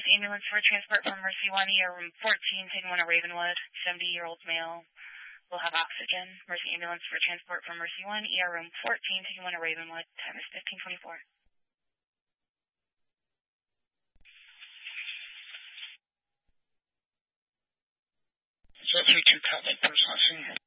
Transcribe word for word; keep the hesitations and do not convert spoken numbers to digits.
Mercy ambulance for transport from Mercy one, E R room fourteen, taking one to Ravenwood, seventy-year-old male. Will have oxygen. Mercy ambulance for transport from Mercy one, E R room fourteen, taking one to Ravenwood. Time is fifteen twenty-four. Is that three two Cat Lake Personal Scene?